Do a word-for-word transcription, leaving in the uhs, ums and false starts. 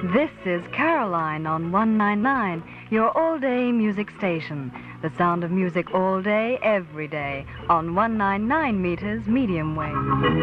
This is Caroline on one ninety-nine, your all-day music station. The sound of music all day, every day, on one ninety-nine meters medium wave.